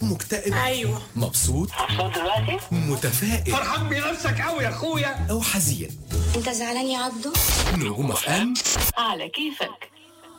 مكتئب؟ ايوه. مبسوط؟ دلوقتي متفائل؟ فرحان بنفسك قوي يا اخويا أو حزين؟ انت زعلان يا عبدو؟ نجوم اف ام على كيفك.